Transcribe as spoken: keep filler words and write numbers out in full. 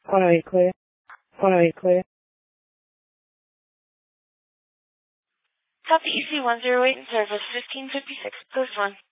one oh eight clear. one oh eight clear. Copy E C one zero eight in service, fifteen fifty-six, post one.